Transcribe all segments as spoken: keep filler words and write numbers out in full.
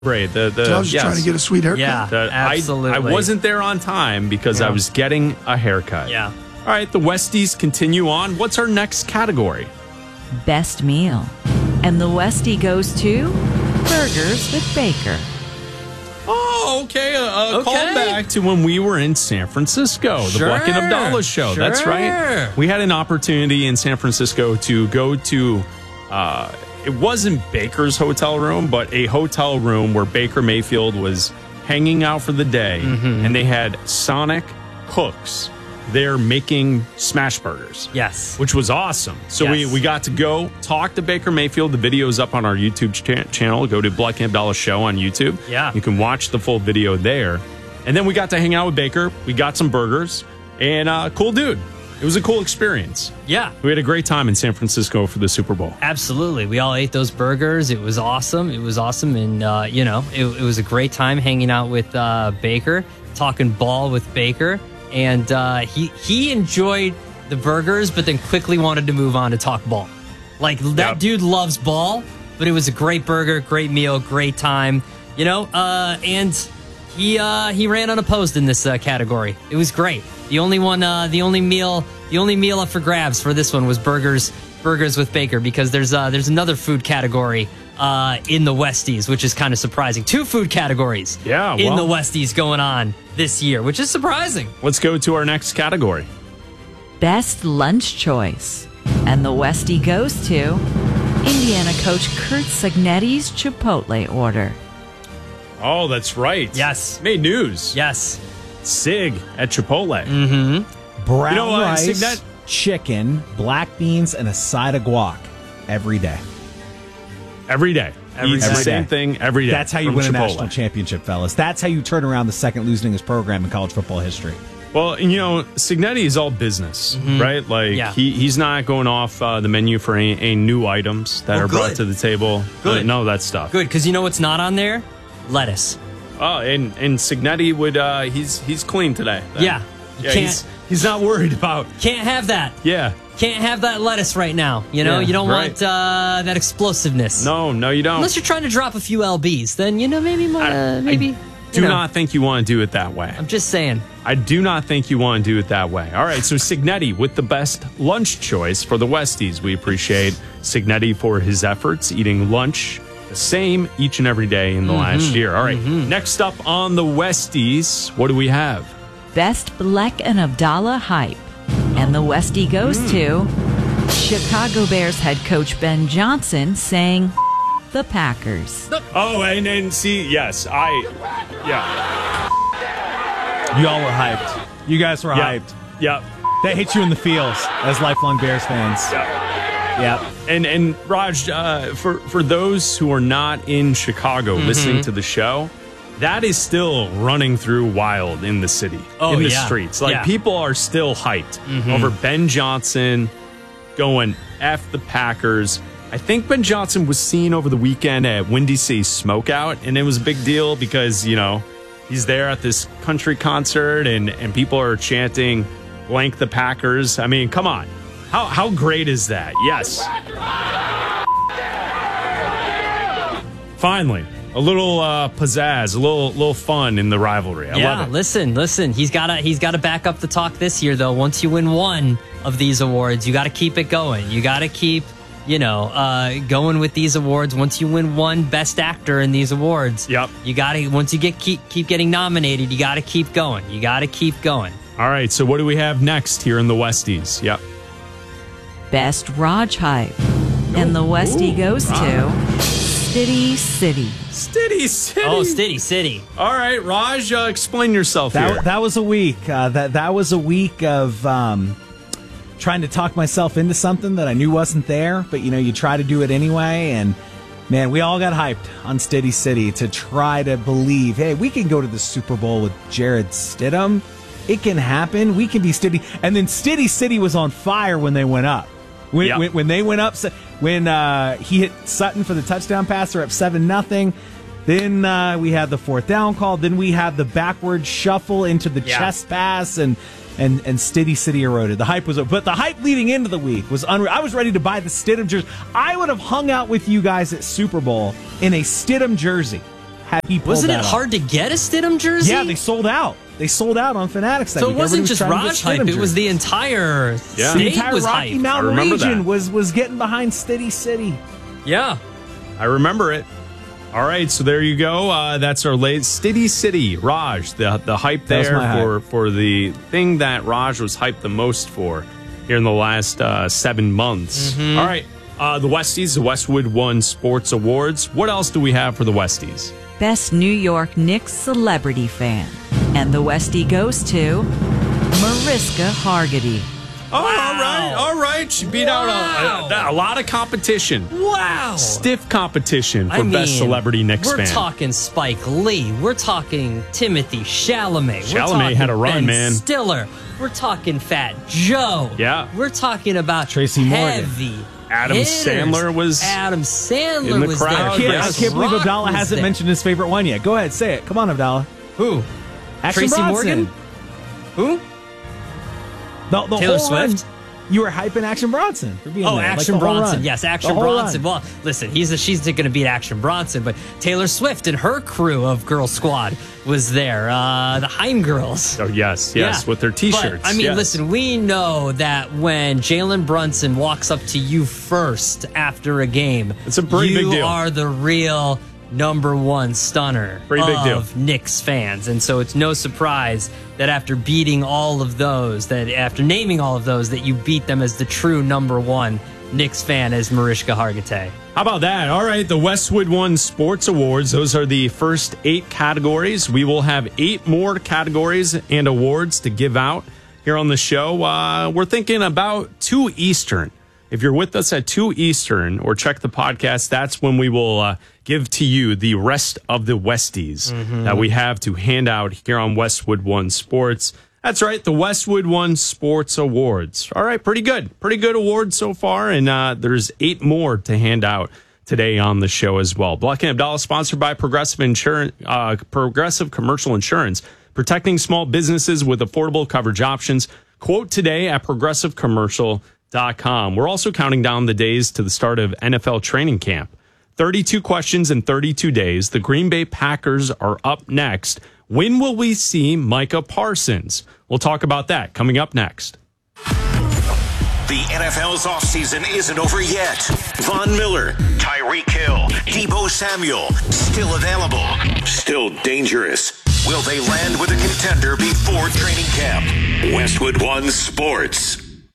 Great. The, the, so I was just yes. trying to get a sweet haircut. Yeah, The- I- absolutely. I, wasn't there on time because Yeah. I was getting a haircut. Yeah. All right, the Westies continue on. What's our next category? Best meal. And the Westie goes to Burgers with Baker. Oh, okay. A, a Okay. callback to when we were in San Francisco, the Sure. Black and Abdallah show. Sure. That's right. We had an opportunity in San Francisco to go to, uh, it wasn't Baker's hotel room, but a hotel room where Baker Mayfield was hanging out for the day, Mm-hmm. and they had Sonic Cooks there making smash burgers. Yes. Which was awesome. So we, Yes. we got to go talk to Baker Mayfield. The video is up on our YouTube cha- channel. Go to Black and Abdallah Show on YouTube. Yeah. You can watch the full video there. And then we got to hang out with Baker. We got some burgers. And uh, cool dude. It was a cool experience. Yeah. We had a great time in San Francisco for the Super Bowl. Absolutely. We all ate those burgers. It was awesome. It was awesome. And, uh, you know, it, it was a great time hanging out with uh, Baker, talking ball with Baker. And uh, he he enjoyed the burgers, but then quickly wanted to move on to talk ball. Like, that Yep. dude loves ball, but it was a great burger, great meal, great time. You know, uh, and he uh, he ran unopposed in this uh, category. It was great. The only one, uh, the only meal, the only meal up for grabs for this one was burgers, burgers with Baker, because there's uh, there's another food category uh, in the Westies, which is kind of surprising. Two food categories, Yeah, in well- the Westies going on this year, which is surprising. Let's go to our next category. Best lunch choice. And the Westie goes to Indiana coach Kurt Signetti's Chipotle order. Oh, that's right. Yes. Made news. Yes. Sig at Chipotle. Brown You know what, rice, Signet- chicken, black beans, and a side of guac every day. Every day. Every Eats the day. same thing every day. That's how you from win a Chipotle. national championship, fellas. That's how you turn around the second losingest program in college football history. Well, and you know, Signetti is all business, right? Like Yeah. he, he's not going off uh, the menu for any, any new items that Oh, are brought good. to the table. Good. Uh, none of that stuff. Good, because you know what's not on there? Lettuce. Oh, and and Signetti would uh, he's he's clean today. then. Yeah. You yeah. can't He's, he's not worried about. can't have that. Yeah. Can't have that lettuce right now. You know, Yeah, you don't right. want uh, that explosiveness. No, no, you don't. Unless you're trying to drop a few L Bs, then you know maybe more, I- uh, maybe. I you do know. not think you want to do it that way. I'm just saying. I do not think you want to do it that way. All right, so Signetti with the best lunch choice for the Westies. We appreciate Signetti for his efforts eating lunch the same each and every day in the Mm-hmm. last year. All right, next up on the Westies, what do we have? Best Black and Abdallah hype. And the Westie goes to Chicago Bears head coach Ben Johnson saying, the Packers. Oh, and and see, yes, I, yeah, Y'all were hyped. You guys were yeah, hyped. yeah, That hit you in the feels as lifelong Bears fans. yeah. Yeah. And and Raj, uh, for for those who are not in Chicago Mm-hmm. listening to the show, that is still running through wild in the city, Oh, in the yeah. streets. Like Yeah. people are still hyped over Ben Johnson going F the Packers. I think Ben Johnson was seen over the weekend at Windy City Smokeout, and it was a big deal because, you know, he's there at this country concert and, and people are chanting blank the Packers. I mean, come on. How how great is that? Yes. Finally, a little uh, pizzazz, a little little fun in the rivalry. I yeah, love it. listen, listen. He's got to he's got to back up the talk this year, though. Once you win one of these awards, you got to keep it going. You got to keep, you know, uh, going with these awards. Once you win one Best Actor in these awards, Yep. you got to. Once you get keep keep getting nominated, you got to keep going. You got to keep going. All right, so what do we have next here in the Westies? Yep. Best Raj hype. And the Westie goes to City City. Stiddy City. Oh, City City. All right, Raj, uh, explain yourself here. That, that was a week. Uh, that that was a week of um, trying to talk myself into something that I knew wasn't there. But you know, you try to do it anyway. And man, we all got hyped on Stiddy City to try to believe, hey, we can go to the Super Bowl with Jared Stidham. It can happen. We can be Stiddy. And then Stiddy City was on fire when they went up. When, Yep. when, when they went up, when uh, he hit Sutton for the touchdown pass, they're up seven nothing. Then uh, we had the fourth down call. Then we had the backward shuffle into the Yeah. chest pass, and and and Stiddy City eroded. The hype was, but the hype leading into the week was unreal. I was ready to buy the Stidham jersey. I would have hung out with you guys at Super Bowl in a Stidham jersey had he pulled Wasn't that it off. hard to get a Stidham jersey? Yeah, they sold out. They sold out on Fanatics. That So week. it wasn't Everybody was just trying to get Raj Stidham hype. It was jerseys. the entire Yeah. state the entire was Rocky hype. Mountain I remember region that. was was getting behind Stiddy City. Yeah. I remember it. All right, so there you go. Uh, that's our late Stiddy City, Raj. The the hype That was there my for hype. for the thing that Raj was hyped the most for here in the last uh, seven months. Mm-hmm. All right, uh, the Westies, the Westwood One Sports Awards. What else do we have for the Westies? Best New York Knicks celebrity fan. And the Westie goes to Mariska Hargitay. Oh, all right, all right. She beat out Wow. a, a, a lot of competition. Wow. Stiff competition for I mean, best celebrity Knicks we're fan. talking Spike Lee. We're talking Timothy Chalamet. We're Chalamet talking had a run, Ben man. Stiller. We're talking Fat Joe. Yeah. We're talking about Tracy Morgan. heavy Adam hitters. Sandler was Adam Sandler in the was crowd. there. I can't, I Yes. can't believe Rock Abdallah was hasn't there. mentioned his favorite one yet. Go ahead, say it. Come on, Abdallah. Who? Action Tracy Bronson. Morgan? Who? The, the Taylor whole run, Swift? you were hyping Action Bronson for being Oh, there. like Action the whole Bronson. run. Yes, The Action whole Bronson. run. Well, listen, he's a, she's going to beat Action Bronson, but Taylor Swift and her crew of Girl Squad was there. Uh, the Haim Girls. Oh, yes, yes, Yeah. with their T-shirts. But, I mean, yes. listen, we know that when Jalen Brunson walks up to you first after a game, It's a pretty you big deal. are the real number one stunner Pretty big deal. of Knicks fans. And so it's no surprise that after beating all of those, that after naming all of those, that you beat them as the true number one Knicks fan as Mariska Hargitay. How about that? All right, the Westwood One Sports Awards. Those are the first eight categories. We will have eight more categories and awards to give out here on the show. Uh, we're thinking about two Eastern. If you're with us at two Eastern or check the podcast, that's when we will uh, give to you the rest of the Westies that we have to hand out here on Westwood One Sports. That's right, the Westwood One Sports Awards. All right, pretty good. Pretty good awards so far, and uh, there's eight more to hand out today on the show as well. Block and Abdallah, sponsored by Progressive Insurance, uh, Progressive Commercial Insurance, protecting small businesses with affordable coverage options. Quote today at progressive commercial dot com. We're also counting down the days to the start of N F L training camp. thirty-two questions in thirty-two days. The Green Bay Packers are up next. When will we see Micah Parsons? We'll talk about that coming up next. The N F L's offseason isn't over yet. Von Miller, Tyreek Hill, Deebo Samuel, still available, still dangerous. Will they land with a contender before training camp? Westwood One Sports.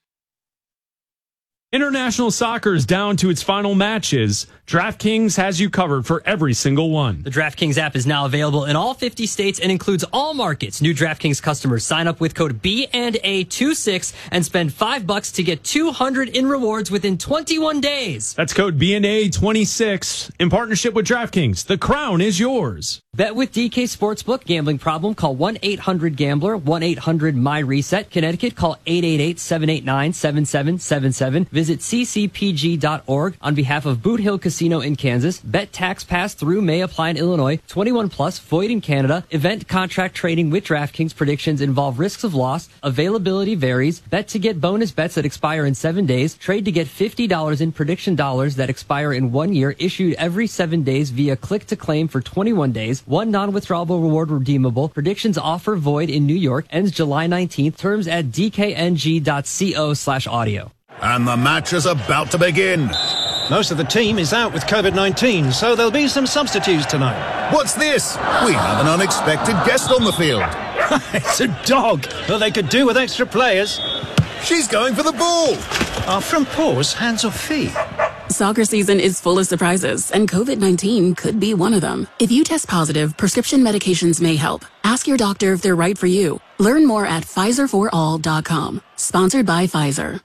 International soccer is down to its final matches. DraftKings has you covered for every single one. The DraftKings app is now available in all fifty states and includes all markets. New DraftKings customers sign up with code B and A twenty-six and spend five bucks to get two hundred in rewards within twenty-one days. That's code B and A twenty-six in partnership with DraftKings. The crown is yours. Bet with D K Sportsbook. Gambling problem? Call one eight hundred gambler, one eight hundred M Y reset. Connecticut, call eight eight eight, seven eight nine, seven seven seven seven. Visit c c p g dot org on behalf of Boot Hill Casino in Kansas. Bet tax pass through may apply in Illinois. twenty-one plus, void in Canada. Event contract trading with DraftKings. Predictions involve risks of loss. Availability varies. Bet to get bonus bets that expire in seven days. Trade to get fifty dollars in prediction dollars that expire in one year. Issued every seven days via click to claim for twenty-one days. One non-withdrawable reward redeemable. Predictions offer void in New York. Ends July nineteenth. Terms at d k n g dot co slash audio. And the match is about to begin. Most of the team is out with COVID nineteen, so there'll be some substitutes tonight. What's this? We have an unexpected guest on the field. It's a dog. Well, they could do with extra players. She's going for the ball. Are front paws hands or feet? Soccer season is full of surprises, and COVID nineteen could be one of them. If you test positive, prescription medications may help. Ask your doctor if they're right for you. Learn more at Pfizer for all dot com. Sponsored by Pfizer.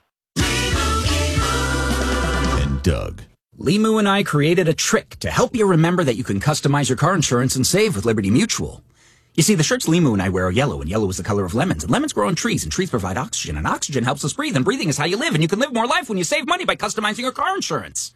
And Doug. Limu and I created a trick to help you remember that you can customize your car insurance and save with Liberty Mutual. You see, the shirts Limu and I wear are yellow, and yellow is the color of lemons, and lemons grow on trees, and trees provide oxygen, and oxygen helps us breathe, and breathing is how you live, and you can live more life when you save money by customizing your car insurance.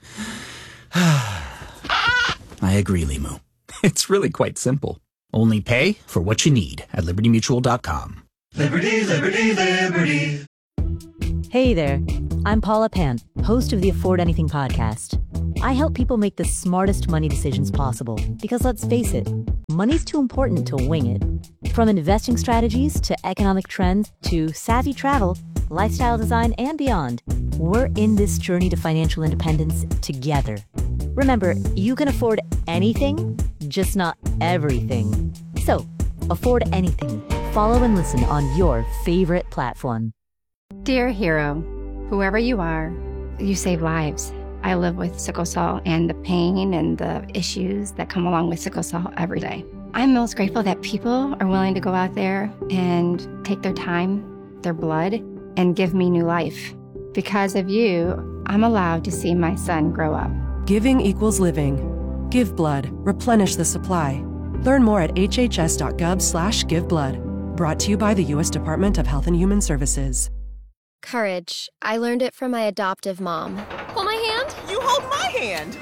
I agree, Limu. It's really quite simple. Only pay for what you need at liberty mutual dot com. Liberty, liberty, liberty. Hey there, I'm Paula Pant, host of the Afford Anything podcast. I help people make the smartest money decisions possible because, let's face it, money's too important to wing it. From investing strategies to economic trends to savvy travel, lifestyle design, and beyond, we're in this journey to financial independence together. Remember, you can afford anything, just not everything. So, afford anything. Follow and listen on your favorite platform. Dear hero, whoever you are, you save lives. I live with sickle cell and the pain and the issues that come along with sickle cell every day. I'm most grateful that people are willing to go out there and take their time, their blood, and give me new life. Because of you, I'm allowed to see my son grow up. Giving equals living. Give blood. Replenish the supply. Learn more at hhs.gov slash give blood. Brought to you by the U S Department of Health and Human Services. Courage. I learned it from my adoptive mom. Hold my hand. You hold my hand.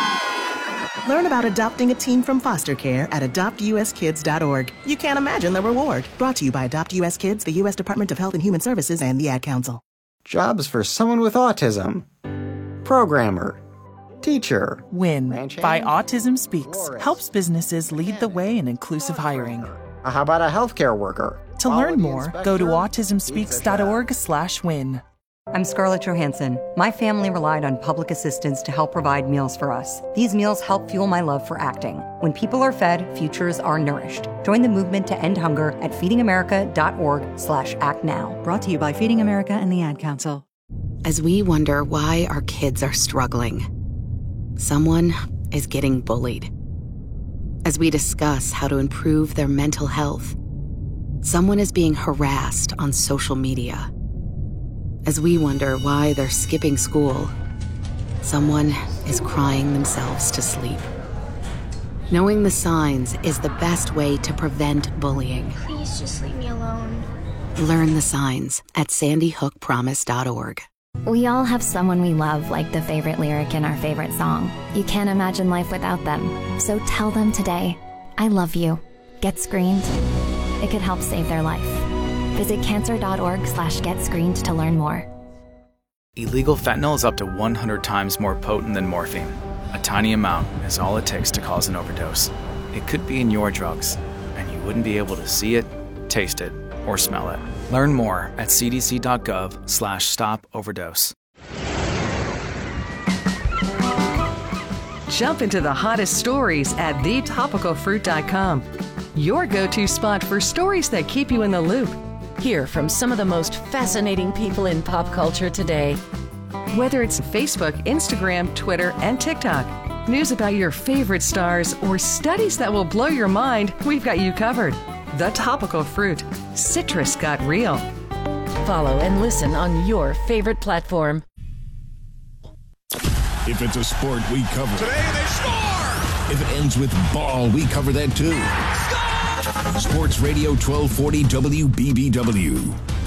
Learn about adopting a teen from foster care at adopt u s kids dot org. You can't imagine the reward. Brought to you by Adopt U S Kids, the U S Department of Health and Human Services, and the Ad Council. Jobs for someone with autism. Programmer. Teacher. WIN by Autism Speaks helps businesses lead the way in inclusive hiring. How about a healthcare worker? To learn more, go to autism speaks dot org slash win. I'm Scarlett Johansson. My family relied on public assistance to help provide meals for us. These meals help fuel my love for acting. When people are fed, futures are nourished. Join the movement to end hunger at feeding america dot org slash act now. Brought to you by Feeding America and the Ad Council. As we wonder why our kids are struggling, someone is getting bullied. As we discuss how to improve their mental health, someone is being harassed on social media. As we wonder why they're skipping school, someone is crying themselves to sleep. Knowing the signs is the best way to prevent bullying. Please just leave me alone. Learn the signs at sandy hook promise dot org. We all have someone we love, like the favorite lyric in our favorite song. You can't imagine life without them. So tell them today, I love you. Get screened. It could help save their life. Visit cancer dot org slash get screened to learn more. Illegal fentanyl is up to one hundred times more potent than morphine. A tiny amount is all it takes to cause an overdose. It could be in your drugs, and you wouldn't be able to see it, taste it, or smell it. Learn more at c d c dot gov slash stop overdose. Jump into the hottest stories at the topical fruit dot com. Your go-to spot for stories that keep you in the loop. Hear from some of the most fascinating people in pop culture today. Whether it's Facebook, Instagram, Twitter, and TikTok, news about your favorite stars, or studies that will blow your mind, we've got you covered. The Topical Fruit. Citrus got real. Follow and listen on your favorite platform. If it's a sport, we cover it. Today they score! If it ends with ball, we cover that too. Score! Sports Radio twelve forty W B B W.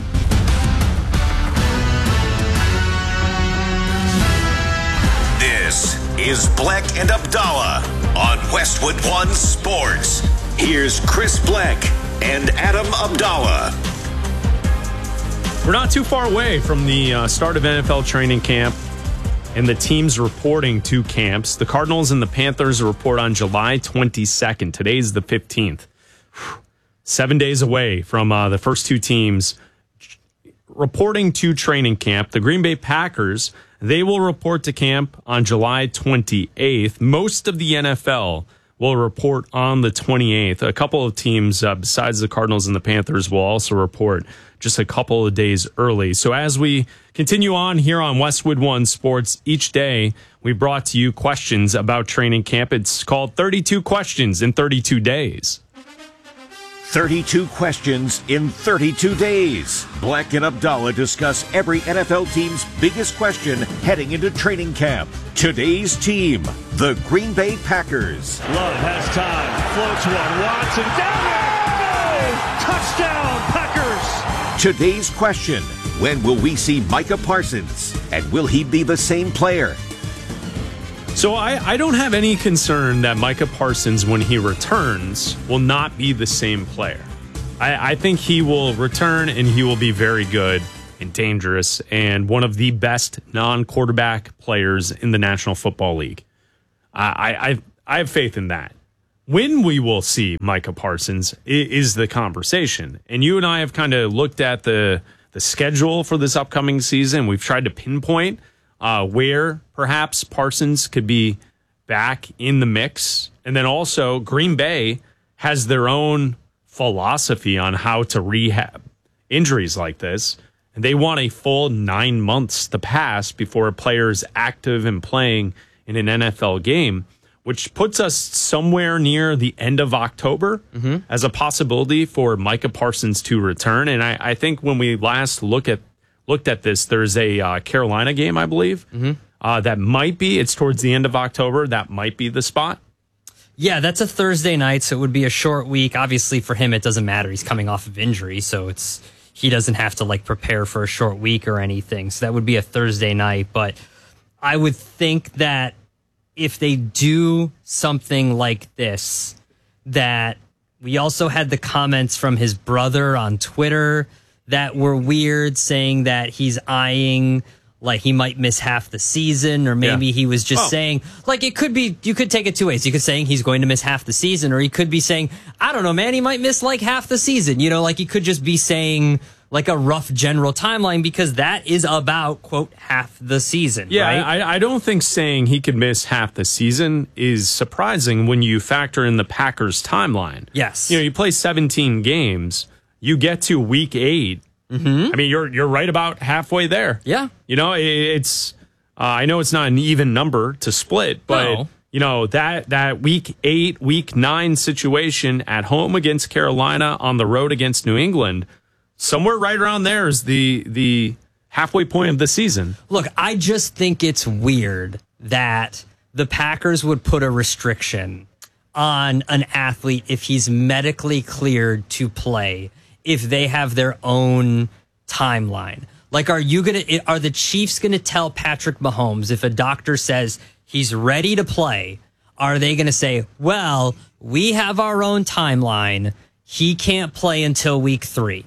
This is Bleck and Abdallah on Westwood One Sports. Here's Chris Bleck and Adam Abdallah. We're not too far away from the uh, start of N F L training camp and the teams reporting to camps. The Cardinals and the Panthers report on July twenty-second. Today's the fifteenth. Seven days away from uh, the first two teams reporting to training camp. The Green Bay Packers, they will report to camp on July twenty-eighth. Most of the N F L will report on the twenty-eighth. A couple of teams, uh, besides the Cardinals and the Panthers, will also report just a couple of days early. So as we continue on here on Westwood One Sports, each day we brought to you questions about training camp. It's called thirty-two Questions in thirty-two Days. thirty-two questions in thirty-two days. Bleck and Abdallah discuss every N F L team's biggest question heading into training camp. Today's team, the Green Bay Packers. Love has time. Floats one. Watson down there. No! Touchdown, Packers. Today's question, when will we see Micah Parsons? And will he be the same player? So I, I don't have any concern that Micah Parsons, when he returns, will not be the same player. I, I think he will return and he will be very good and dangerous and one of the best non-quarterback players in the National Football League. I, I, I have faith in that. When we will see Micah Parsons is the conversation. And you and I have kind of looked at the the schedule for this upcoming season. We've tried to pinpoint uh, where perhaps Parsons could be back in the mix. And then also Green Bay has their own philosophy on how to rehab injuries like this. And they want a full nine months to pass before a player is active and playing in an N F L game, which puts us somewhere near the end of October mm-hmm. as a possibility for Micah Parsons to return. And I, I think when we last look at looked at this, there's a uh, Carolina game, I believe, mm-hmm. uh, that might be, it's towards the end of October, that might be the spot. Yeah, that's a Thursday night, so it would be a short week. Obviously, for him, it doesn't matter. He's coming off of injury, so it's he doesn't have to like prepare for a short week or anything. So that would be a Thursday night. But I would think that if they do something like this, that we also had the comments from his brother on Twitter that were weird, saying that he's eyeing like he might miss half the season, or maybe yeah. he was just oh. saying, like, it could be, you could take it two ways. You could saying he's going to miss half the season, or he could be saying, I don't know, man, he might miss like half the season. You know, like he could just be saying like a rough general timeline, because that is about, quote, half the season. Yeah, right? I, I don't think saying he could miss half the season is surprising when you factor in the Packers' timeline. Yes. You know, you play seventeen games, you get to week eight. Mm-hmm. I mean, you're you're right about halfway there. Yeah. You know, it, it's, uh, I know it's not an even number to split, but, no. you know, that, that week eight, week nine situation at home against Carolina, on the road against New England, somewhere right around there is the the halfway point of the season. Look, I just think it's weird that the Packers would put a restriction on an athlete if he's medically cleared to play, if they have their own timeline. Like, are you gonna? Are the Chiefs gonna tell Patrick Mahomes if a doctor says he's ready to play? Are they gonna say, well, we have our own timeline, he can't play until week three?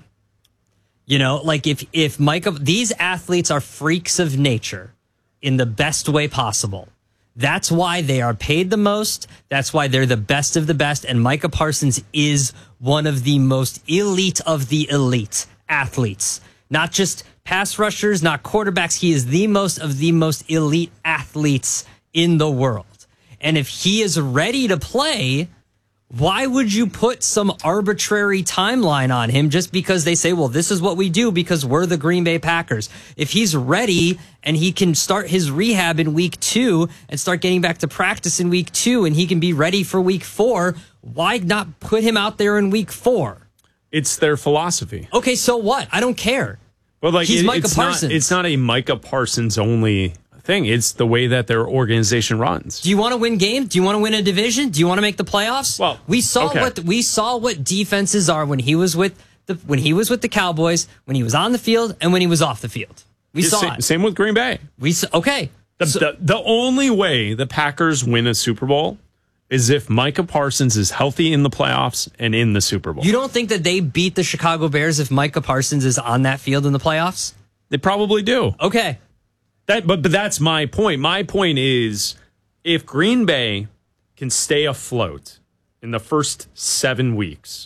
You know, like if, if Micah, these athletes are freaks of nature in the best way possible. That's why they are paid the most. That's why they're the best of the best. And Micah Parsons is one of the most elite of the elite athletes. Not just pass rushers, not quarterbacks. He is the most of the most elite athletes in the world. And if he is ready to play, why would you put some arbitrary timeline on him just because they say, well, this is what we do because we're the Green Bay Packers? If he's ready and he can start his rehab in week two and start getting back to practice in week two and he can be ready for week four, why not put him out there in week four? It's their philosophy. Okay, so what? I don't care. Well, like He's it, Micah it's Parsons. Not, it's not a Micah Parsons only thing. It's the way that their organization runs. Do you want to win games? Do you want to win a division? Do you want to make the playoffs? Well, we saw okay. what we saw what defenses are when he was with the when he was with the Cowboys, when he was on the field, and when he was off the field. We It's saw same, it. Same with Green Bay. We saw, okay. The, So- the the only way the Packers win a Super Bowl is if Micah Parsons is healthy in the playoffs and in the Super Bowl. You don't think that they beat the Chicago Bears if Micah Parsons is on that field in the playoffs? They probably do. Okay. That, but but that's my point. My point is, if Green Bay can stay afloat in the first seven weeks,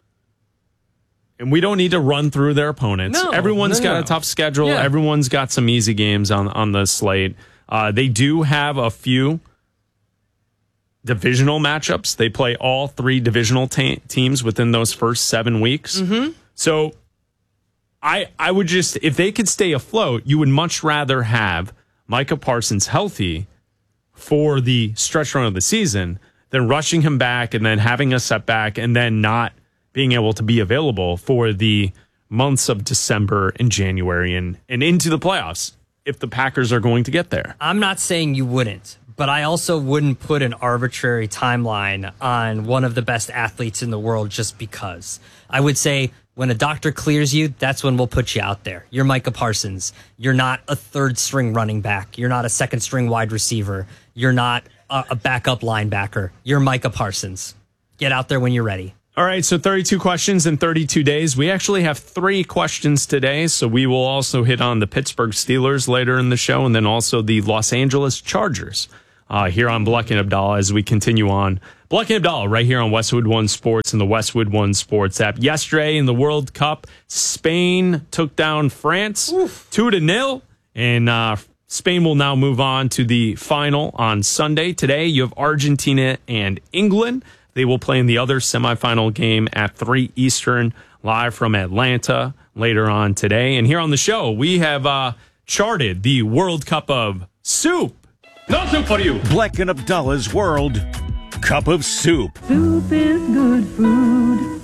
and we don't need to run through their opponents. No, Everyone's no, got no. a tough schedule. Yeah. Everyone's got some easy games on on the slate. Uh, they do have a few divisional matchups. They play all three divisional ta- teams within those first seven weeks. Mm-hmm. So I I would just, if they could stay afloat, you would much rather have Micah Parsons healthy for the stretch run of the season than rushing him back and then having a setback and then not being able to be available for the months of December and January and, and into the playoffs if the Packers are going to get there. I'm not saying you wouldn't, but I also wouldn't put an arbitrary timeline on one of the best athletes in the world just because. I would say when a doctor clears you, that's when we'll put you out there. You're Micah Parsons. You're not a third string running back. You're not a second string wide receiver. You're not a, a backup linebacker. You're Micah Parsons. Get out there when you're ready. All right, so thirty-two questions in thirty-two days. We actually have three questions today, so we will also hit on the Pittsburgh Steelers later in the show and then also the Los Angeles Chargers uh, here on Bleck and Abdallah as we continue on. Bleck and Abdallah right here on Westwood One Sports and the Westwood One Sports app. Yesterday in the World Cup, Spain took down France Oof. two to nil, and uh, Spain will now move on to the final on Sunday. Today, you have Argentina and England. They will play in the other semifinal game at three Eastern, live from Atlanta later on today. And here on the show, we have uh, charted the World Cup of Soup. No soup for you. Bleck and Abdallah's World Cup of Soup. Soup is good food.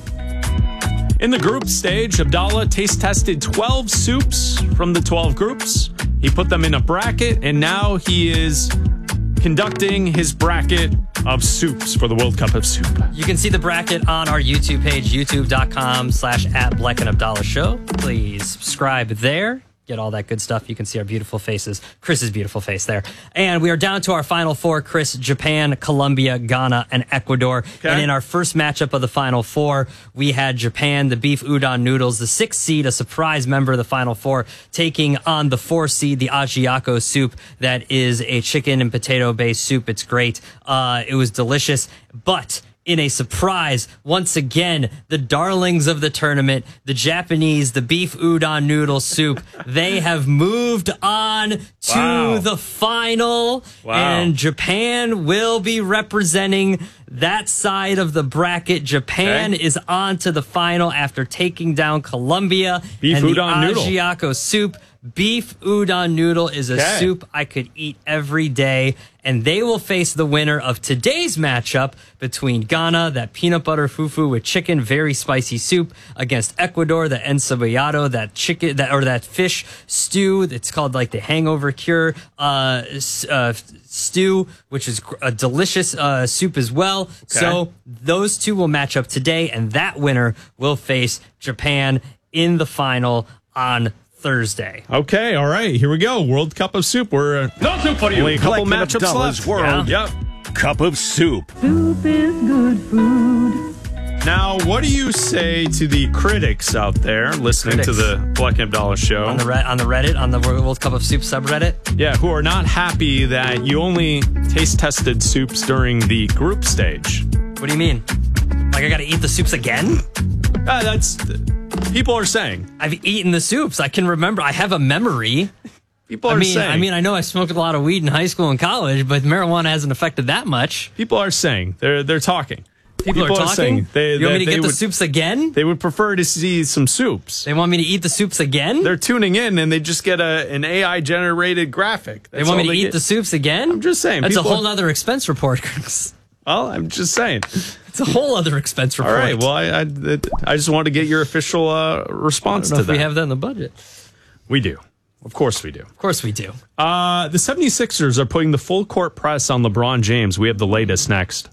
In the group stage, Abdallah taste tested twelve soups from the twelve groups. He put them in a bracket, and now he is conducting his bracket of soups for the World Cup of Soup. You can see the bracket on our YouTube page, youtube.com slash at Bleck and Abdallah Show. Please subscribe there. Get all that good stuff. You can see our beautiful faces. Chris's beautiful face there. And we are down to our final four, Chris. Japan, Colombia, Ghana, and Ecuador. Okay. And in our first matchup of the final four, we had Japan, the beef udon noodles, the sixth seed, a surprise member of the final four, taking on the four seed, the ajiako soup. That is a chicken and potato based soup. It's great. Uh, it was delicious. But in a surprise, once again, the darlings of the tournament, the Japanese, the beef udon noodle soup, they have moved on to wow. the final. Wow. And Japan will be representing that side of the bracket. Japan okay. is on to the final after taking down Colombia. Beef and udon the noodle. Ajiako soup. Beef udon noodle is a okay. soup I could eat every day, and they will face the winner of today's matchup between Ghana, that peanut butter fufu with chicken, very spicy soup, against Ecuador, the encebollado, that chicken, that or that fish stew. It's called like the hangover cure uh, uh, stew, which is a delicious uh, soup as well. Okay. So those two will match up today, and that winner will face Japan in the final on Thursday. Okay, all right, here we go. World Cup of Soup. We're uh, no soup for you. Only a couple Bleck matchups left. World yeah. Yep. Cup of Soup. Soup is good food. Now, what do you say to the critics out there listening critics. to the Bleck and Abdallah Show on the re- on the Reddit, on the World Cup of Soup subreddit? Yeah, who are not happy that you only taste tested soups during the group stage. What do you mean? Like I got to eat the soups again? Uh, that's. People are saying. I've eaten the soups. I can remember. I have a memory. People are I mean, saying. I mean, I know I smoked a lot of weed in high school and college, but marijuana hasn't affected that much. People are saying. They're they're talking. People, People are, are talking? Saying they, you want they, me to get would, the soups again? They would prefer to see some soups. They want me to eat the soups again? They're tuning in and they just get a an A I-generated graphic. That's they want me to eat get. the soups again? I'm just saying. That's a whole are, other expense report. Well, I'm just saying. It's a whole other expense report. All right. Well, I I, I just wanted to get your official uh, response I don't know to if that. We have that in the budget. We do. Of course we do. Of course we do. Uh, the seventy-sixers are putting the full court press on LeBron James. We have the latest next.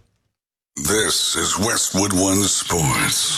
This is Westwood One Sports.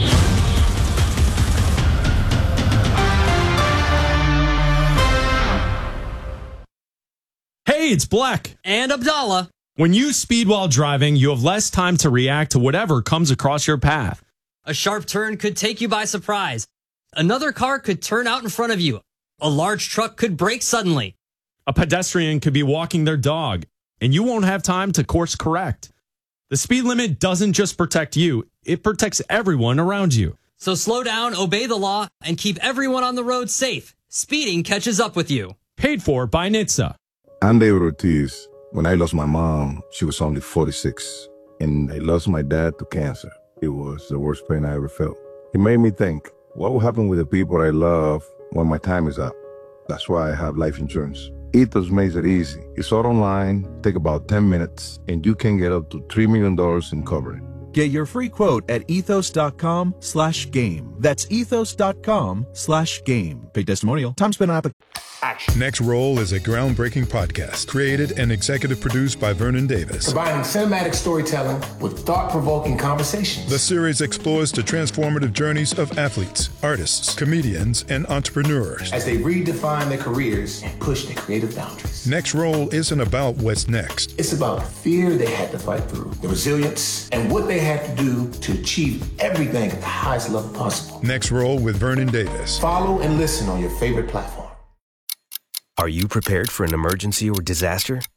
Hey, it's Bleck. And Abdallah. When you speed while driving, you have less time to react to whatever comes across your path. A sharp turn could take you by surprise. Another car could turn out in front of you. A large truck could brake suddenly. A pedestrian could be walking their dog, and you won't have time to course correct. The speed limit doesn't just protect you, it protects everyone around you. So slow down, obey the law, and keep everyone on the road safe. Speeding catches up with you. Paid for by N H T S A. I'm David Ortiz. When I lost my mom, she was only forty-six, and I lost my dad to cancer. It was the worst pain I ever felt. It made me think, what will happen with the people I love when my time is up? That's why I have life insurance. Ethos makes it easy. It's all online, take about ten minutes, and you can get up to three million dollars in coverage. Get your free quote at ethos.com slash game. That's ethos.com slash game. Paid testimonial. Time spent on application. Next Roll is a groundbreaking podcast created and executive produced by Vernon Davis. Combining cinematic storytelling with thought-provoking conversations. The series explores the transformative journeys of athletes, artists, comedians, and entrepreneurs as they redefine their careers and push their creative boundaries. Next Roll isn't about what's next. It's about the fear they had to fight through, the resilience, and what they had to do to achieve everything at the highest level possible. Next Roll with Vernon Davis. Follow and listen on your favorite platform. Are you prepared for an emergency or disaster?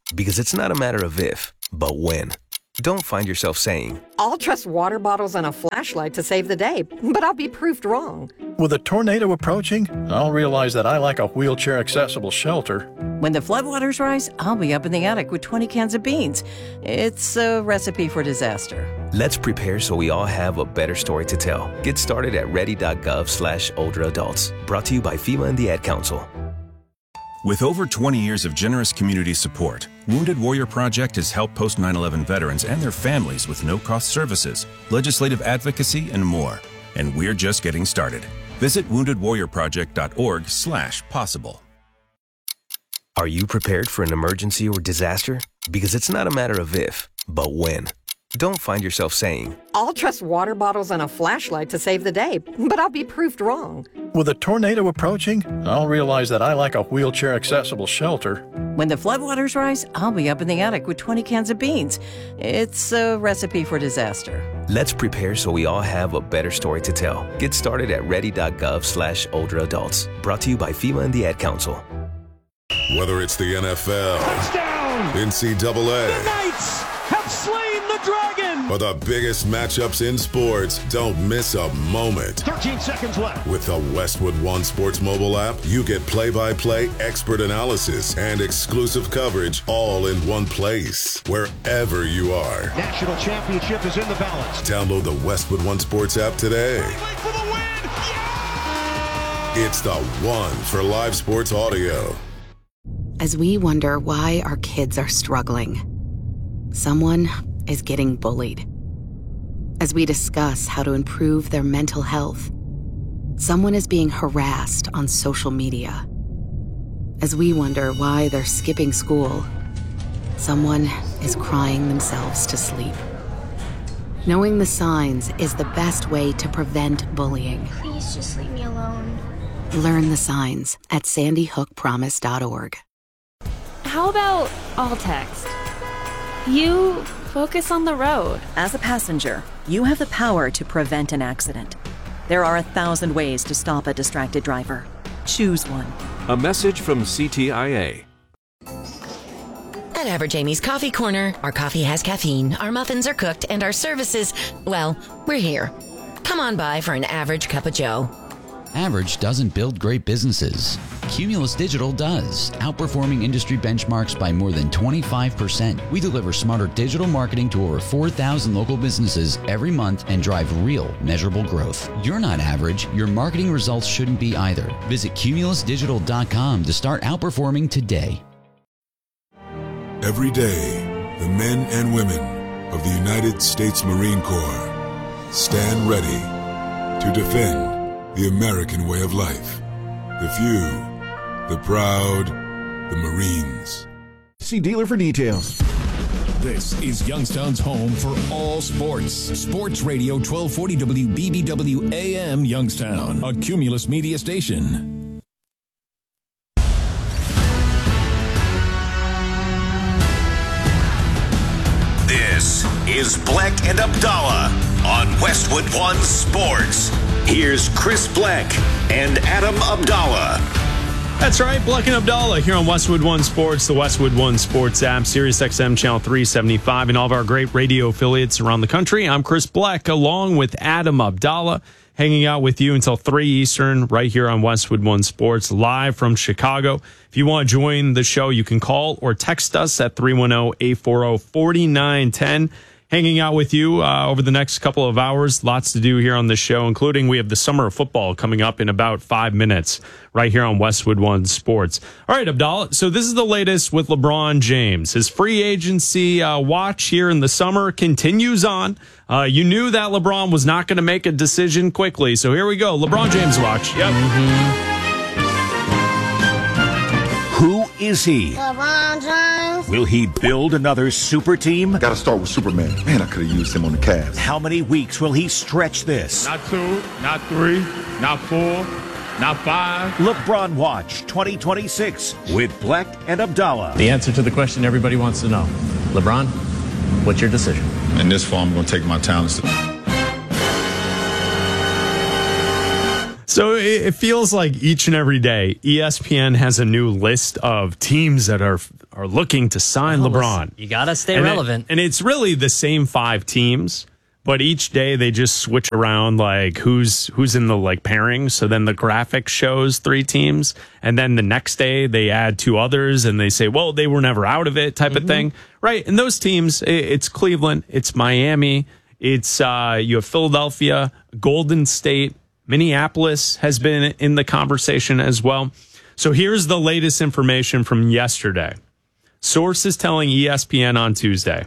Because it's not a matter of if, but when. Don't find yourself saying, I'll trust water bottles and a flashlight to save the day, but I'll be proved wrong. With a tornado approaching, I'll realize that I lack a wheelchair-accessible shelter. When the floodwaters rise, I'll be up in the attic with twenty cans of beans. It's a recipe for disaster. let's prepare so we all have a better story to tell. Get started at ready.gov slash older adults. Brought to you by FEMA and the Ad Council. With over twenty years of generous community support, Wounded Warrior Project has helped post nine eleven veterans and their families with no-cost services, legislative advocacy, and more. And we're just getting started. Visit wounded warrior project dot org slash possible. Are you prepared for an emergency or disaster? Because it's not a matter of if, but when. Don't find yourself saying, I'll trust water bottles and a flashlight to save the day, but I'll be proved wrong. With a tornado approaching, I'll realize that I lack a wheelchair-accessible shelter. When the floodwaters rise, I'll be up in the attic with twenty cans of beans. It's a recipe for disaster. let's prepare so we all have a better story to tell. Get started at ready.gov slash older adults. Brought to you by FEMA and the Ad Council. Whether it's the N F L, Touchdown! N C double A, The Knights have slain the dragon! or the biggest matchups in sports, don't miss a moment. thirteen seconds left. With the Westwood One Sports mobile app, you get play-by-play expert analysis and exclusive coverage all in one place, wherever you are. National championship is in the balance. Download the Westwood One Sports app today. For the win! Yeah! It's the one for live sports audio. As we wonder why our kids are struggling, someone is getting bullied. As we discuss how to improve their mental health, someone is being harassed on social media. As we wonder why they're skipping school, someone is crying themselves to sleep. Knowing the signs is the best way to prevent bullying. Please just leave me alone. Learn the signs at sandy hook promise dot org. How about all text? You focus on the road. As a passenger, you have the power to prevent an accident. There are a thousand ways to stop a distracted driver. Choose one. A message from C T I A. At Average Amy's Coffee Corner, our coffee has caffeine, our muffins are cooked, and our services, well, we're here. Come on by for an average cup of joe. Average doesn't build great businesses. Cumulus Digital does, outperforming industry benchmarks by more than twenty-five percent. We deliver smarter digital marketing to over four thousand local businesses every month and drive real, measurable growth. You're not average. Your marketing results shouldn't be either. Visit cumulus digital dot com to start outperforming today. Every day, the men and women of the United States Marine Corps stand ready to defend the American way of life. The few, the proud, the Marines. See dealer for details. This is Youngstown's home for all sports. Sports Radio twelve forty W B B W A M Youngstown, a Cumulus media station. This is Bleck and Abdallah on Westwood One Sports. Here's Chris Bleck and Adam Abdallah. That's right, Bleck and Abdallah here on Westwood One Sports, the Westwood One Sports app, Sirius X M Channel three seventy-five, and all of our great radio affiliates around the country. I'm Chris Bleck, along with Adam Abdallah, hanging out with you until three Eastern right here on Westwood One Sports, live from Chicago. If you want to join the show, you can call or text us at three one zero, eight four zero, four nine one zero. Hanging out with you uh, over the next couple of hours. Lots to do here on the show, including we have the summer of football coming up in about five minutes right here on Westwood One Sports. All right, Abdallah. So this is the latest with LeBron James. His free agency uh, watch here in the summer continues on. Uh, you knew that LeBron was not going to make a decision quickly. So here we go. LeBron James watch. Yep. Mm-hmm. Who is he? LeBron James. Will he build another super team? Got to start with Superman. Man, I could have used him on the Cavs. How many weeks will he stretch this? Not two, not three, not four, not five. LeBron Watch twenty twenty-six with Bleck and Abdallah. The answer to the question everybody wants to know. LeBron, what's your decision? In this fall, I'm going to take my talents. So it feels like each and every day, E S P N has a new list of teams that are are looking to sign Well, LeBron. listen, you gotta stay and relevant. It, and it's really the same five teams, but each day they just switch around like who's who's in the like pairing. So then the graphic shows three teams, and then the next day they add two others, and they say, well, they were never out of it, type Mm-hmm. of thing, right? And those teams, it, it's Cleveland, it's Miami, it's uh, you have Philadelphia, Golden State, Minneapolis has been in the conversation as well. So here's the latest information from yesterday. Sources telling E S P N on Tuesday,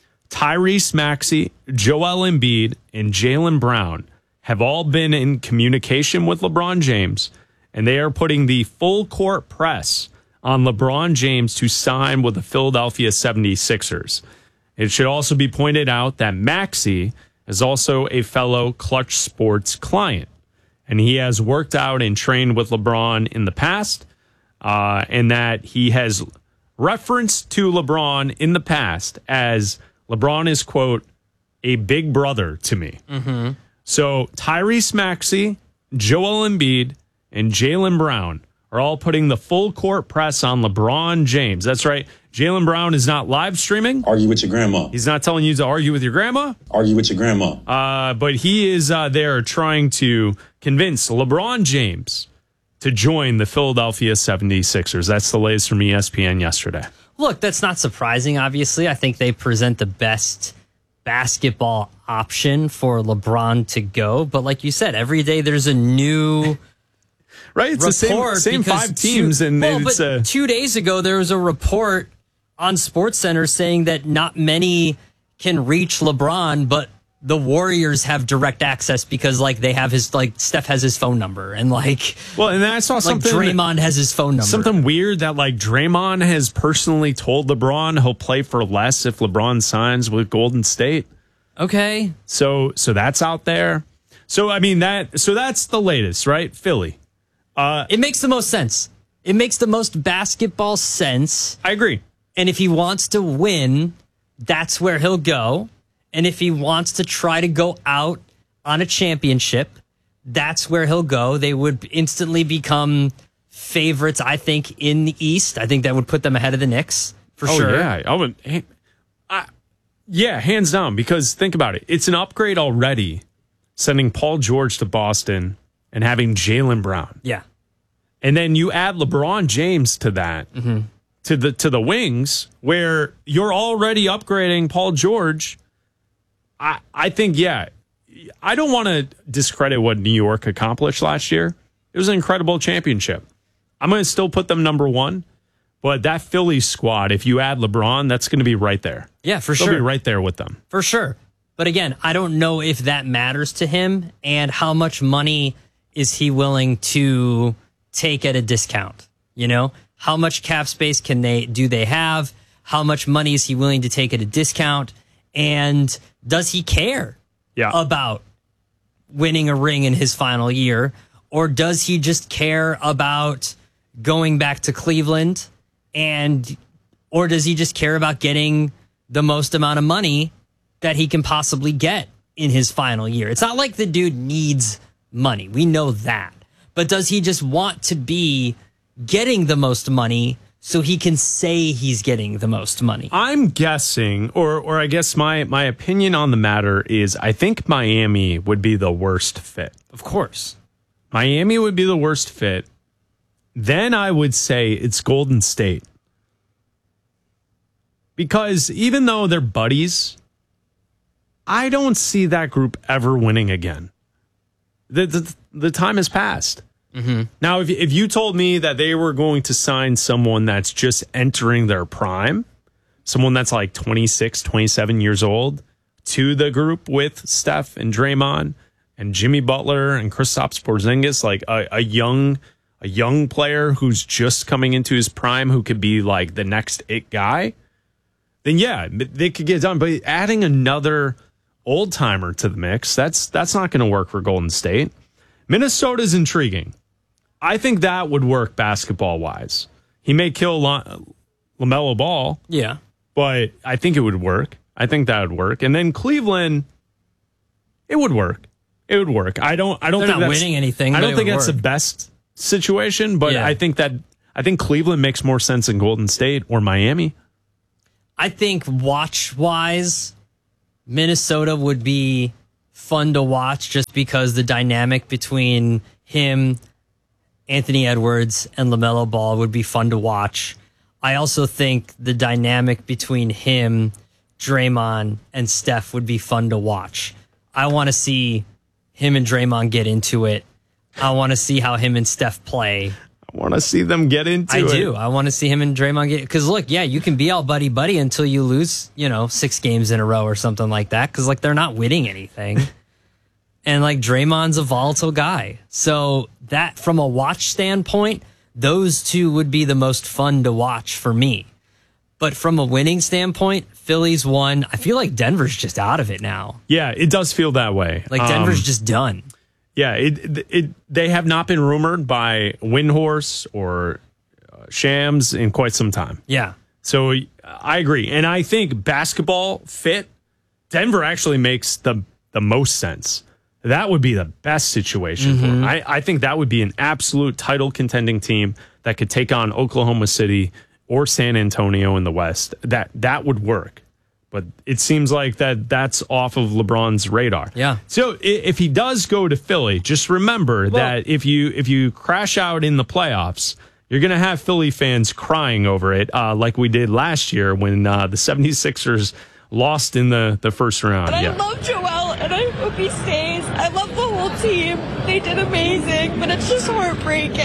Tyrese Maxey, Joel Embiid, and Jaylen Brown have all been in communication with LeBron James, and they are putting the full court press on LeBron James to sign with the Philadelphia seventy-sixers. It should also be pointed out that Maxey is also a fellow Clutch Sports client, and he has worked out and trained with LeBron in the past, uh, and that he has referenced to LeBron in the past as LeBron is, quote, a big brother to me. Mm-hmm. So Tyrese Maxey, Joel Embiid, and Jaylen Brown are all putting the full court press on LeBron James. That's right. Jaylen Brown is not live streaming. Argue with your grandma. He's not telling you to argue with your grandma. Argue with your grandma. Uh, but he is uh, there trying to convince LeBron James to join the Philadelphia seventy-sixers. That's the latest from E S P N yesterday. Look, that's not surprising, obviously. I think they present the best basketball option for LeBron to go. But like you said, every day there's a new... Right, it's the same, same five teams. Two, and well, it's but a, two days ago, there was a report on SportsCenter saying that not many can reach LeBron, but the Warriors have direct access because, like, they have his, like, Steph has his phone number, and like, well, and then I saw like something. Draymond has his phone number. Something weird that like Draymond has personally told LeBron he'll play for less if LeBron signs with Golden State. Okay, so so that's out there. So I mean that. So that's the latest, right? Philly. Uh, it makes the most sense. It makes the most basketball sense. I agree. And if he wants to win, that's where he'll go. And if he wants to try to go out on a championship, that's where he'll go. They would instantly become favorites, I think, in the East. I think that would put them ahead of the Knicks, for oh, sure. Yeah, I would. I, yeah, hands down, because think about it. It's an upgrade already, sending Paul George to Boston and having Jaylen Brown. Yeah. And then you add LeBron James to that, mm-hmm. to the to the wings, where you're already upgrading Paul George. I, I think, yeah, I don't want to discredit what New York accomplished last year. It was an incredible championship. I'm going to still put them number one, but that Phillies squad, if you add LeBron, that's going to be right there. Yeah, for They'll sure. be right there with them. For sure. But again, I don't know if that matters to him and how much money is he willing to take at a discount. You know, how much cap space can they do they have? How much money is he willing to take at a discount? And does he care yeah. about winning a ring in his final year? Or does he just care about going back to Cleveland? And or does he just care about getting the most amount of money that he can possibly get in his final year? It's not like the dude needs money. We know that. But does he just want to be getting the most money so he can say he's getting the most money? I'm guessing, or or I guess my, my opinion on the matter is I think Miami would be the worst fit. Of course. Miami would be the worst fit. Then I would say it's Golden State. Because even though they're buddies, I don't see that group ever winning again. The the, the time has passed. Mm-hmm. Now, if if you told me that they were going to sign someone that's just entering their prime, someone that's like twenty-six, twenty-seven years old, to the group with Steph and Draymond and Jimmy Butler and Kristaps Porzingis, like a, a young a young player who's just coming into his prime who could be like the next it guy, then yeah, they could get done. But adding another old timer to the mix, that's that's not going to work for Golden State. Minnesota's intriguing. I think that would work basketball wise. He may kill La- LaMelo Ball. Yeah. But I think it would work. I think that would work. And then Cleveland, it would work. It would work. I don't I don't They're think not that's winning anything. I but don't it think would that's work. the best situation, but Yeah. I think that I think Cleveland makes more sense than Golden State or Miami. I think watch-wise, Minnesota would be fun to watch just because the dynamic between him, Anthony Edwards, and LaMelo Ball would be fun to watch. I also think the dynamic between him, Draymond, and Steph would be fun to watch. I want to see him and Draymond get into it. I want to see how him and Steph play. I want to see them get into I it. I do. I want to see him and Draymond get... Because, look, yeah, you can be all buddy-buddy until you lose, you know, six games in a row or something like that because, like, they're not winning anything. And, like, Draymond's a volatile guy. So that, from a watch standpoint, those two would be the most fun to watch for me. But from a winning standpoint, Philly's won. I feel like Denver's just out of it now. Yeah, it does feel that way. Like, Denver's Um, just done. Yeah, it, it they have not been rumored by Windhorse or uh, Shams in quite some time. Yeah. So I agree. And I think basketball fit, Denver actually makes the, the most sense. That would be the best situation. Mm-hmm. For them. I, I think that would be an absolute title contending team that could take on Oklahoma City or San Antonio in the West. That that would work. But it seems like that that's off of LeBron's radar. Yeah. So if he does go to Philly, just remember well, that if you if you crash out in the playoffs, you're going to have Philly fans crying over it, uh, like we did last year when uh, the seventy-sixers lost in the, the first round. But yeah. I love Joel, and I hope he stays. I love the whole team. They did amazing, but it's just heartbreaking.